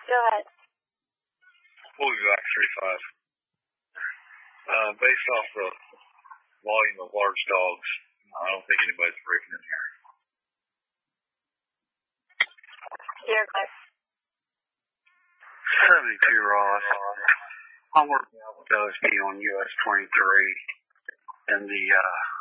Go ahead. We'll be back 3-5. Based off the volume of large dogs, I don't think anybody's breaking in here. Here, Cliff. 72 Ross. I'm working out with OSP on US 23 in the